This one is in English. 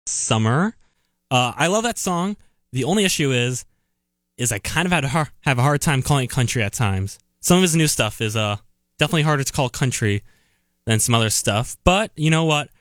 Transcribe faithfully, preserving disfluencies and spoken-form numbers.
Summer. Uh, I love that song. The only issue is, is I kind of had a har- have a hard time calling it country at times. Some of his new stuff is uh definitely harder to call country than some other stuff. But you know what?